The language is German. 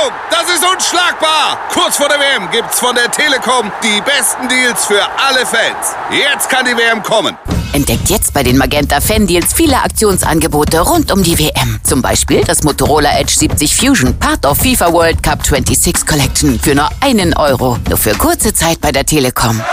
Das ist unschlagbar! Kurz vor der WM gibt's von der Telekom die besten Deals für alle Fans. Jetzt kann die WM kommen. Entdeckt jetzt bei den Magenta Fan-Deals viele Aktionsangebote rund um die WM. Zum Beispiel das Motorola Edge 70 Fusion, Part of FIFA World Cup 26 Collection für nur €1. Nur für kurze Zeit bei der Telekom.